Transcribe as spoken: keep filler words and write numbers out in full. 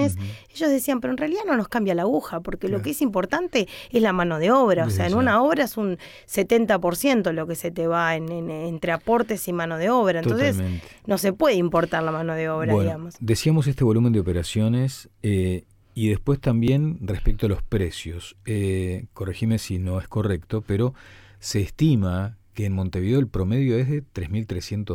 Entonces uh-huh. ellos decían, pero en realidad no nos cambia la aguja, porque claro. lo que es importante es la mano de obra. Desde o sea, en ya. una obra es un setenta por ciento lo que se te va en, en, entre aportes y mano de obra. Entonces Totalmente. no se puede importar la mano de obra, bueno, digamos. Decíamos este volumen de operaciones eh, y después también respecto a los precios. Eh, corregime si no es correcto, pero se estima que en Montevideo el promedio es de tres mil trescientos